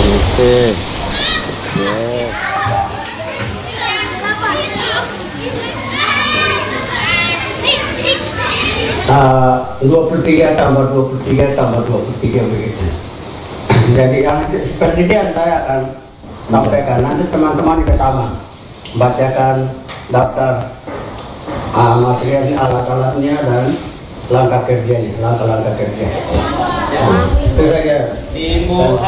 Oke. Nah, 23 tambah 23 tambah 23 begitu. Jadi yang seperti dia saya akan sampaikan. Nanti teman-teman juga sama bacakan daftar materialnya, alat-alatnya dan langkah kerjanya, langkah-langkah kerja. Nah, itu saja.